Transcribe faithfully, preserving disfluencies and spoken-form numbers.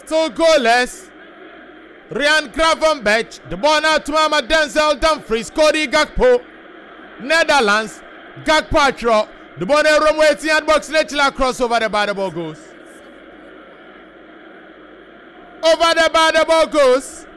Still goalless. Ryan Gravenberch. The ball now to Mama Denzel Dumfries. Cody Gakpo. Netherlands. Gakpatro. The ball now from waiting at box. Let's cross over the bar. The ball goes. Over the bar. The ball goes.